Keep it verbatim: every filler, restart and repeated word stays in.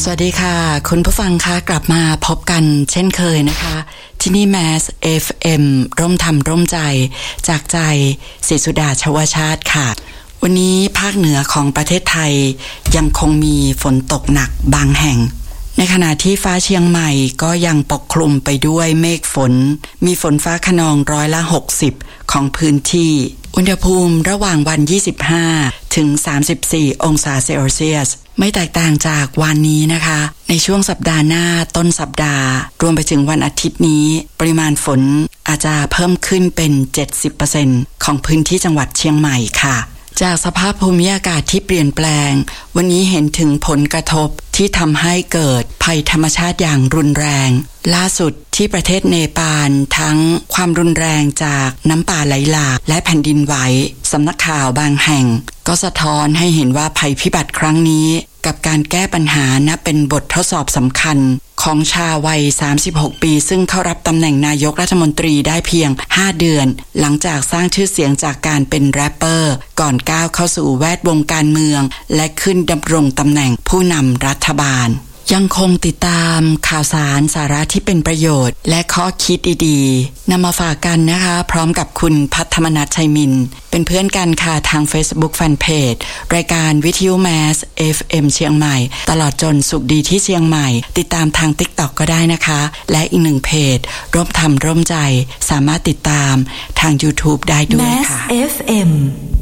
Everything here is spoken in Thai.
สวัสดีค่ะคุณผู้ฟังคะกลับมาพบกันเช่นเคยนะคะที่นี่ Mass เอฟ เอ็ม ร่มธรรมร่มใจจากใจศรีสุดาชวชาติค่ะวันนี้ภาคเหนือของประเทศไทยยังคงมีฝนตกหนักบางแห่งในขณะที่ฟ้าเชียงใหม่ก็ยังปกคลุมไปด้วยเมฆฝนมีฝนฟ้าคะนองร้อยละหกสิบของพื้นที่อุณหภูมิระหว่างวันยี่สิบห้าถึงสามสิบสี่องศาเซลเซียสไม่แตกต่างจากวันนี้นะคะในช่วงสัปดาห์หน้าต้นสัปดาห์รวมไปถึงวันอาทิตย์นี้ปริมาณฝนอาจจะเพิ่มขึ้นเป็น เจ็ดสิบเปอร์เซ็นต์ ของพื้นที่จังหวัดเชียงใหม่ค่ะจากสภาพภูมิอากาศที่เปลี่ยนแปลงวันนี้เห็นถึงผลกระทบที่ทำให้เกิดภัยธรรมชาติอย่างรุนแรงล่าสุดที่ประเทศเนปาลทั้งความรุนแรงจากน้ำป่าไหลหลากและแผ่นดินไหวสำนักข่าวบางแห่งก็สะท้อนให้เห็นว่าภัยพิบัติครั้งนี้กับการแก้ปัญหานับเป็นบททดสอบสำคัญของชายวัยสามสิบหกปีซึ่งเข้ารับตำแหน่งนายกรัฐมนตรีได้เพียงห้าเดือนหลังจากสร้างชื่อเสียงจากการเป็นแรปเปอร์ก่อนก้าวเข้าสู่แวดวงการเมืองและขึ้นดำรงตำแหน่งผู้นำรัฐบาลยังคงติดตามข่าวสารสาระที่เป็นประโยชน์และข้อคิดดีๆนำมาฝากกันนะคะพร้อมกับคุณพัฒมนัสชัยมินเป็นเพื่อนกันค่ะทาง Facebook Fanpage รายการวิทยุ Mass เอฟ เอ็ม เชียงใหม่ตลอดจนสุขดีที่เชียงใหม่ติดตามทาง TikTok ก็ได้นะคะและอีกหนึ่งเพจร่วมทำร่วมใจสามารถติดตามทาง YouTube ได้ด้วยค่ะ Mass เอฟ เอ็ม